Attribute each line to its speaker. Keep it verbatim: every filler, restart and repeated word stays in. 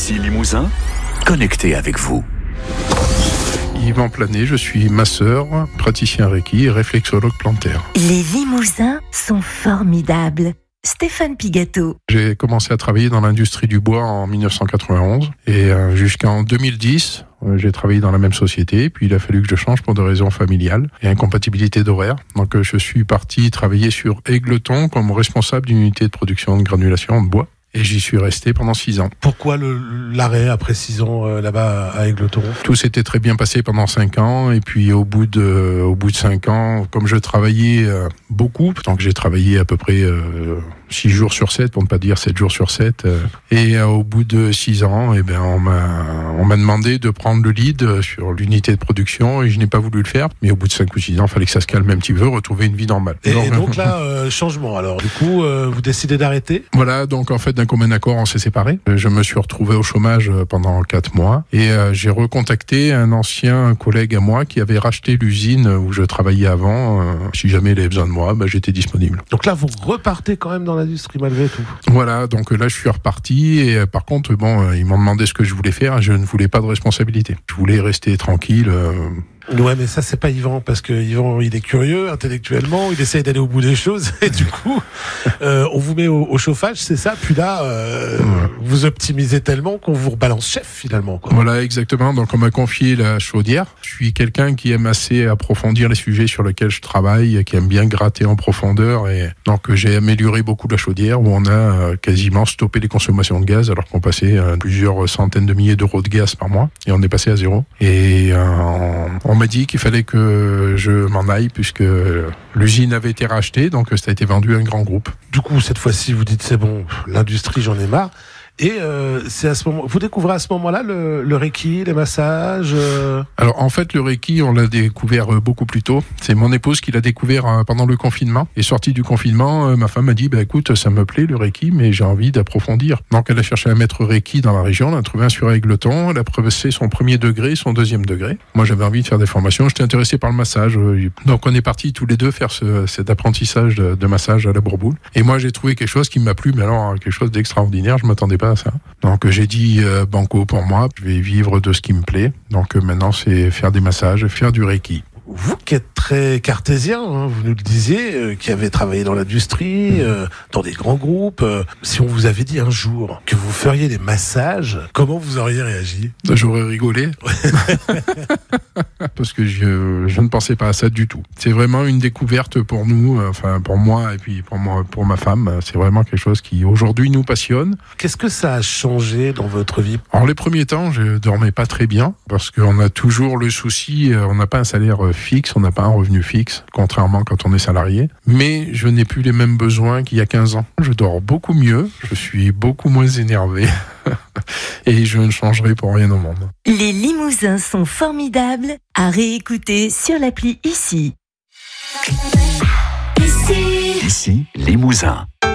Speaker 1: Ici Limousin, connecté avec vous.
Speaker 2: Yvan Planet, je suis masseur, praticien Reiki et réflexologue plantaire.
Speaker 3: Les Limousins sont formidables. Stéphane Pigato.
Speaker 2: J'ai commencé à travailler dans l'industrie du bois en dix-neuf cent quatre-vingt-onze et euh, jusqu'en deux mille dix, euh, j'ai travaillé dans la même société. Puis il a fallu que je change pour des raisons familiales et incompatibilité d'horaire. Donc euh, je suis parti travailler sur Égletons comme responsable d'une unité de production de granulation de bois. Et j'y suis resté pendant six ans.
Speaker 4: Pourquoi le, l'arrêt après six ans euh, là-bas à Égletons ?
Speaker 2: Tout s'était très bien passé pendant cinq ans. Et puis au bout de, au bout de cinq ans, comme je travaillais euh, beaucoup, donc j'ai travaillé à peu près euh, six jours sur sept, pour ne pas dire sept jours sur sept. Euh, et euh, au bout de six ans, eh ben, on m'a, on m'a demandé de prendre le lead sur l'unité de production et je n'ai pas voulu le faire. Mais au bout de cinq ou six ans, il fallait que ça se calme un petit peu, retrouver une vie normale.
Speaker 4: Et donc, et donc là, euh, changement. Alors du coup, euh, vous décidez d'arrêter ?
Speaker 2: Voilà, donc en fait, d'un commun accord, on s'est séparés. Je me suis retrouvé au chômage pendant quatre mois et euh, j'ai recontacté un ancien collègue à moi qui avait racheté l'usine où je travaillais avant. Euh, si jamais il avait besoin de moi, bah, j'étais disponible.
Speaker 4: Donc là, vous repartez quand même dans l'industrie malgré tout.
Speaker 2: Voilà, donc là, je suis reparti et euh, par contre, bon, euh, ils m'ont demandé ce que je voulais faire. Je ne voulais pas de responsabilité. Je voulais rester tranquille. Euh,
Speaker 4: Ouais, mais ça, c'est pas Yvan, parce que Yvan, il est curieux intellectuellement, il essaye d'aller au bout des choses, et du coup, euh, on vous met au, au chauffage, c'est ça, puis là, euh, ouais. vous optimisez tellement qu'on vous rebalance chef, finalement, quoi.
Speaker 2: Voilà, exactement. Donc, on m'a confié la chaudière. Je suis quelqu'un qui aime assez approfondir les sujets sur lesquels je travaille, qui aime bien gratter en profondeur, et donc, j'ai amélioré beaucoup la chaudière, où on a euh, quasiment stoppé les consommations de gaz, alors qu'on passait euh, plusieurs centaines de milliers d'euros de gaz par mois, et on est passé à zéro. Et euh, on m'a dit qu'il fallait que je m'en aille puisque l'usine avait été rachetée, donc ça a été vendu à un grand groupe.
Speaker 4: Du coup, cette fois-ci, vous dites c'est bon, l'industrie, j'en ai marre. Et euh, c'est à ce moment, vous découvrez à ce moment-là le, le Reiki, les massages. Euh...
Speaker 2: Alors en fait, le Reiki, on l'a découvert beaucoup plus tôt. C'est mon épouse qui l'a découvert euh, pendant le confinement. Et sortie du confinement, euh, ma femme m'a dit, bah écoute, ça me plaît le Reiki, mais j'ai envie d'approfondir. Donc elle a cherché un maître Reiki dans la région, elle a trouvé un sur Égletons, elle a passé son premier degré, son deuxième degré. Moi, j'avais envie de faire des formations, j'étais intéressé par le massage. Donc on est partis tous les deux faire ce, cet apprentissage de, de massage à la Bourboule. Et moi, j'ai trouvé quelque chose qui m'a plu, mais alors quelque chose d'extraordinaire. Je m'attendais pas à ça. Donc j'ai dit euh, banco pour moi, je vais vivre de ce qui me plaît. Donc euh, maintenant c'est faire des massages, faire du Reiki.
Speaker 4: Vous qui êtes très cartésien, hein, vous nous le disiez, euh, qui avez travaillé dans l'industrie, euh, dans des grands groupes. Euh, si on vous avait dit un jour que vous feriez des massages, comment vous auriez réagi ?
Speaker 2: J'aurais rigolé. Parce que je, je ne pensais pas à ça du tout. C'est vraiment une découverte pour nous, enfin pour moi et puis pour moi, pour ma femme. C'est vraiment quelque chose qui aujourd'hui nous passionne.
Speaker 4: Qu'est-ce que ça a changé dans votre vie ?
Speaker 2: En les premiers temps, je dormais pas très bien parce qu'on a toujours le souci, on n'a pas un salaire fixe, on n'a pas un revenu fixe, contrairement quand on est salarié. Mais je n'ai plus les mêmes besoins qu'il y a quinze ans. Je dors beaucoup mieux, je suis beaucoup moins énervé et je ne changerai pour rien au monde.
Speaker 3: Les Limousins sont formidables à réécouter sur l'appli Ici.
Speaker 1: Ici, Ici Limousin.